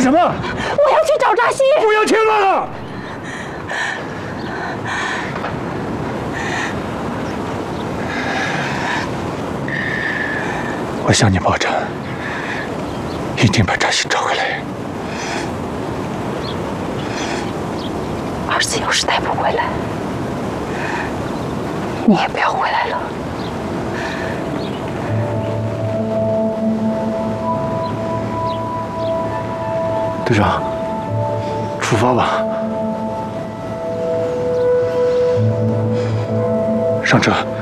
什么？ 我要去找扎西。 不要，千万了！我向你保证，一定把扎西找回来。 儿子要是带不回来，你也不要回来了。 队长，出发吧！上车。